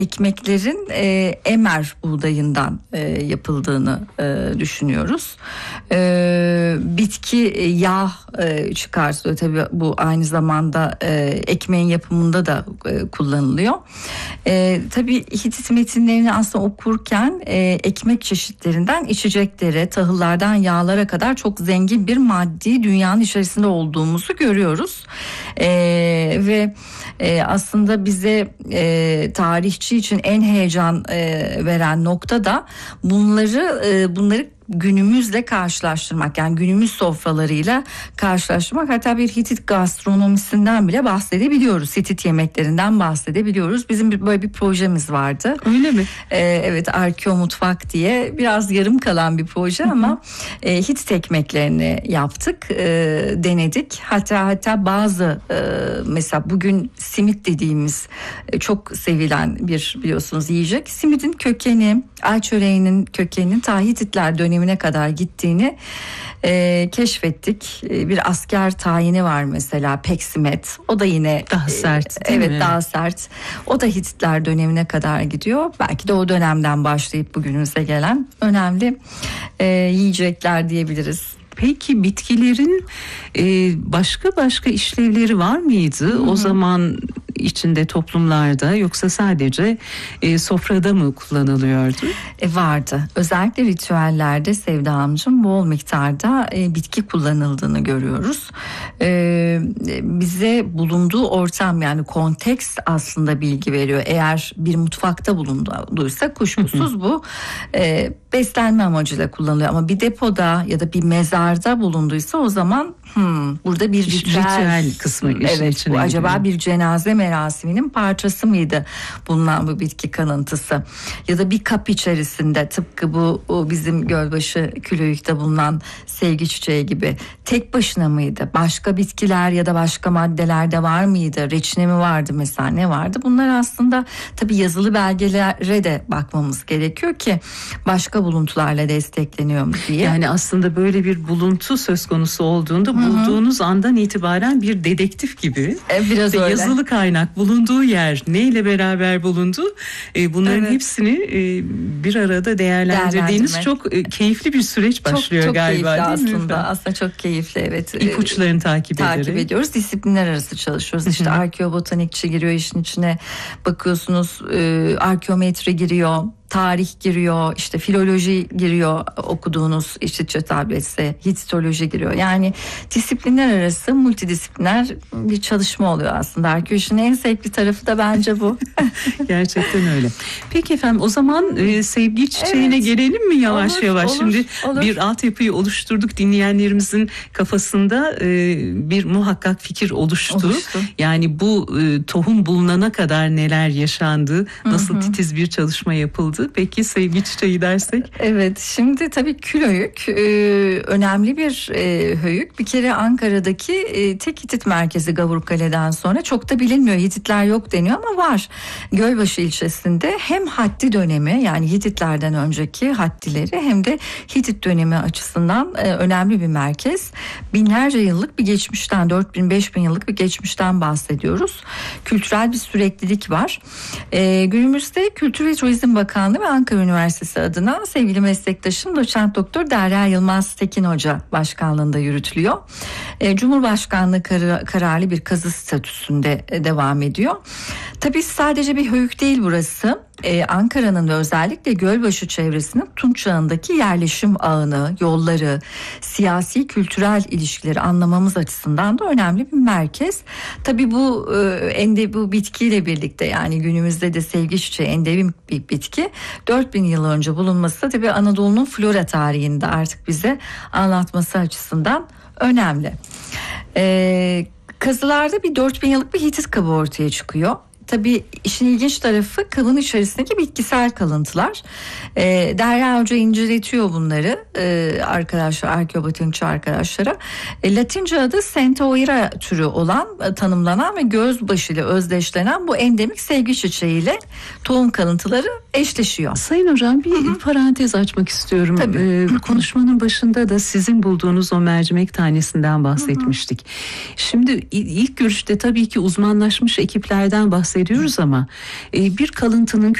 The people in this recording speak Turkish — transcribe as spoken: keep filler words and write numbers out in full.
ekmeklerin e, emer buğdayından e, yapıldığını e, düşünüyoruz. E, bitki yağ e, çıkartılıyor. Tabii bu aynı zamanda e, ekmeğin yapımında da e, kullanılıyor. E, tabii Hitit metinlerini aslında okurken e, ekmek çeşitlerinden içeceklere, tahıllardan yağlara kadar çok zengin bir maddi dünyanın içerisinde olduğumuzu görüyoruz. E, ve e, aslında bize e, tarihçi için en heyecan e, veren nokta da bunları e, bunları günümüzle karşılaştırmak, yani günümüz sofralarıyla karşılaştırmak. Hatta bir Hitit gastronomisinden bile bahsedebiliyoruz. Hitit yemeklerinden bahsedebiliyoruz. Bizim bir, böyle bir projemiz vardı. Öyle mi? Ee, evet, Arkeo Mutfak diye biraz yarım kalan bir proje, ama e, Hitit ekmeklerini yaptık, e, denedik. Hatta hatta bazı e, mesela bugün simit dediğimiz e, çok sevilen bir, biliyorsunuz, yiyecek. Simitin kökeni, ay çöreğinin kökeninin ta Hititler dönemine kadar gittiğini e, keşfettik. E, bir asker tayini var mesela, peksimet. O da yine daha sert, değil evet mi? daha sert. O da Hititler dönemine kadar gidiyor. Belki de o dönemden başlayıp bugünümüze gelen önemli e, yiyecekler diyebiliriz. Peki bitkilerin e, başka başka işlevleri var mıydı? Hı hı. O zaman içinde toplumlarda, yoksa sadece e, sofrada mı kullanılıyordu? E, vardı. Özellikle ritüellerde Sevda Hanımcığım bol miktarda e, bitki kullanıldığını görüyoruz. E, bize bulunduğu ortam, yani kontekst aslında bilgi veriyor. Eğer bir mutfakta bulunduysa kuşkusuz bu e, beslenme amacıyla kullanılıyor. Ama bir depoda ya da bir mezarda bulunduysa o zaman hmm, burada bir ritüel, ritüel kısmı işin evet, içine bu acaba giriyor. bir cenaze merasiminin parçası mıydı bulunan bu bitki kanıntısı? Ya da bir kap içerisinde, tıpkı bu bizim Gölbaşı Külöyük'te bulunan sevgi çiçeği gibi, tek başına mıydı? Başka bitkiler ya da başka maddeler de var mıydı? Reçine mi vardı mesela, ne vardı? Bunlar aslında tabii yazılı belgelere de bakmamız gerekiyor ki başka buluntularla destekleniyor mu diye. Yani aslında böyle bir buluntu söz konusu olduğunda, Hı-hı. bulduğunuz andan itibaren bir dedektif gibi. E, biraz öyle. Yazılı kaynak, bulunduğu yer, neyle beraber bulundu, e, bunların evet. hepsini e, bir arada değerlendirdiğiniz çok e, keyifli bir süreç başlıyor çok, çok galiba, değil aslında. mi? Aslında aslında çok keyifli, evet. İpuçlarını takip ederek. Takip ediyoruz. Disiplinler arası çalışıyoruz. İşte arkeobotanikçi giriyor işin içine. Bakıyorsunuz e, arkeometri giriyor. Tarih giriyor, işte filoloji giriyor, okuduğunuz İşitçe tabletse Hititoloji giriyor. Yani disiplinler arası multidisipliner bir çalışma oluyor aslında. Arkeolojinin en zevkli tarafı da bence bu. Gerçekten öyle. Peki efendim, o zaman e, sevgi çiçeğine evet. gelelim mi yavaş olur, yavaş? Olur, Şimdi olur. Bir altyapıyı oluşturduk. Dinleyenlerimizin kafasında e, bir muhakkak fikir oluştu. oluştu. Yani bu e, tohum bulunana kadar neler yaşandı, nasıl Hı-hı. titiz bir çalışma yapıldı. Peki sevgi çiçeği dersek? Evet, şimdi tabii Külöyük e, önemli bir e, höyük. Bir kere Ankara'daki e, tek Hitit merkezi Gavurkale'den sonra çok da bilinmiyor. Hititler yok deniyor ama var. Gölbaşı ilçesinde hem Hatti dönemi, yani Hititlerden önceki Hattileri, hem de Hitit dönemi açısından e, önemli bir merkez. Binlerce yıllık bir geçmişten, dört bin beş bin yıllık bir geçmişten bahsediyoruz. Kültürel bir süreklilik var. E, günümüzde Kültür ve Turizm Bakanlığı ve Ankara Üniversitesi adına sevgili meslektaşım Doçent Doktor Derya Yılmaz Tekin Hoca başkanlığında yürütülüyor. E, Cumhurbaşkanlığı kar- kararlı bir kazı statüsünde e, devam ediyor. Tabii sadece bir höyük değil burası. Ee, Ankara'nın ve özellikle Gölbaşı çevresinin Tunç Çağı'ndaki yerleşim ağını, yolları, siyasi kültürel ilişkileri anlamamız açısından da önemli bir merkez. Tabii bu e, ende bu bitkiyle birlikte, yani günümüzde de sevgi çiçeği endemik bir bitki, dört bin yıl önce bulunması da tabii Anadolu'nun flora tarihinde artık bize anlatması açısından önemli. Ee, kazılarda bir dört bin yıllık bir Hitit kabı ortaya çıkıyor. Tabii işin ilginç tarafı kabın içerisindeki bitkisel kalıntılar. E, Derya Hoca inceletiyor bunları e, arkadaşlar, arkeobotanikçi arkadaşlara. E, Latince adı Centauira türü olan, e, tanımlanan ve gözbaşı ile özdeşlenen bu endemik sevgi çiçeğiyle tohum kalıntıları eşleşiyor. Sayın hocam, bir Hı-hı. parantez açmak istiyorum. Ee, konuşmanın başında da sizin bulduğunuz o mercimek tanesinden bahsetmiştik. Hı-hı. Şimdi ilk görüşte tabii ki uzmanlaşmış ekiplerden bahsediyoruz. veriyoruz ama e, bir kalıntının